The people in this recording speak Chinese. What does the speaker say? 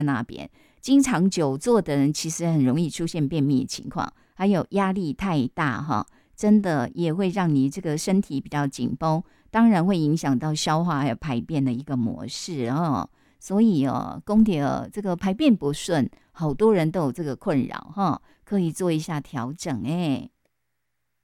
那边。经常久坐的人其实很容易出现便秘的情况，还有压力太大哈，真的也会让你这个身体比较紧绷，当然会影响到消化还有排便的一个模式哦。所以哦，公铁这个排便不顺，好多人都有这个困扰哈，可以做一下调整哎。